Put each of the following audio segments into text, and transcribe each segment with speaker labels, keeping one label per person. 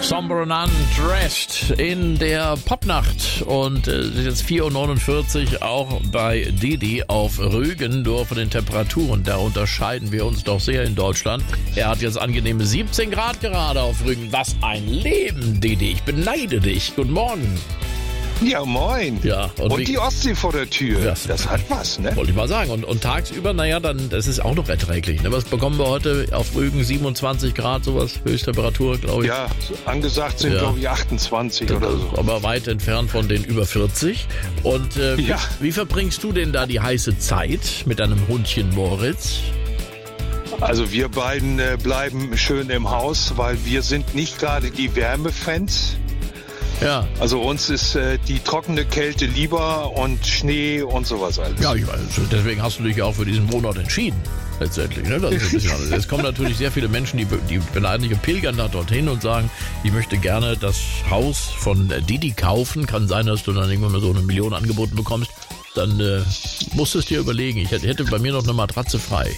Speaker 1: Somber and Undressed in der Popnacht und jetzt 4:49 Uhr auch bei Didi auf Rügen, nur von den Temperaturen, da unterscheiden wir uns doch sehr in Deutschland. Er hat jetzt angenehme 17 Grad gerade auf Rügen. Was ein Leben, Didi, ich beneide dich. Guten Morgen.
Speaker 2: Ja, moin.
Speaker 1: Ja,
Speaker 2: und die Ostsee vor der Tür.
Speaker 1: Ja,
Speaker 2: das hat was, ne?
Speaker 1: Wollte ich mal sagen. Und tagsüber, naja, dann, das ist auch noch erträglich. Ne? Was bekommen wir heute auf Rügen? 27 Grad, sowas, Höchsttemperatur, glaube ich.
Speaker 2: Ja, angesagt sind, glaube ich, 28 oder so.
Speaker 1: Aber weit entfernt von den über 40. Und wie verbringst du denn da die heiße Zeit mit deinem Hundchen Moritz?
Speaker 2: Also wir beiden bleiben schön im Haus, weil wir sind nicht gerade die Wärmefans.
Speaker 1: Ja.
Speaker 2: Also uns ist die trockene Kälte lieber und Schnee und sowas alles.
Speaker 1: Ja, ich weiß, deswegen hast du dich ja auch für diesen Wohnort entschieden, letztendlich. Ne? Das ist ein bisschen anders. Es kommen natürlich sehr viele Menschen, die beneidliche pilgern da dorthin und sagen, ich möchte gerne das Haus von Didi kaufen. Kann sein, dass du dann irgendwann mal so 1 Million angeboten bekommst. Dann musst du es dir überlegen. Ich hätte bei mir noch eine Matratze frei.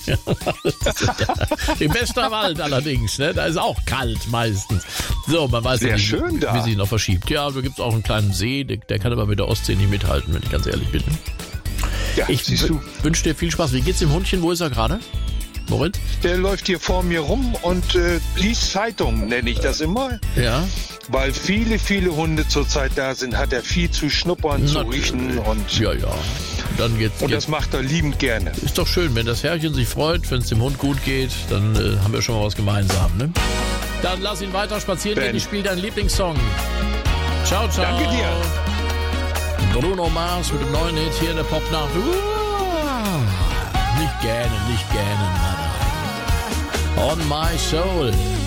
Speaker 1: Im Westerwald allerdings, ne? Da ist auch kalt meistens. So, man weiß ja nicht, wie sich noch verschiebt. Ja, da gibt es auch einen kleinen See, der kann aber mit der Ostsee nicht mithalten, wenn ich ganz ehrlich bin.
Speaker 2: Ja,
Speaker 1: ich wünsche dir viel Spaß. Wie geht's dem Hundchen? Wo ist er gerade? Moritz?
Speaker 2: Der läuft hier vor mir rum und liest Zeitung, nenne ich das immer.
Speaker 1: Ja.
Speaker 2: Weil viele, viele Hunde zurzeit da sind, hat er viel zu schnuppern, zu riechen und...
Speaker 1: Ja. Dann geht's.
Speaker 2: Und das macht er liebend gerne.
Speaker 1: Ist doch schön, wenn das Herrchen sich freut, wenn es dem Hund gut geht, dann haben wir schon mal was gemeinsam, ne? Dann lass ihn weiter spazieren gehen. Ich spiele deinen Lieblingssong. Ciao, ciao.
Speaker 2: Danke dir.
Speaker 1: Bruno Mars mit dem neuen Hit hier in der Popnacht. Nicht gähnen, nein. On my soul.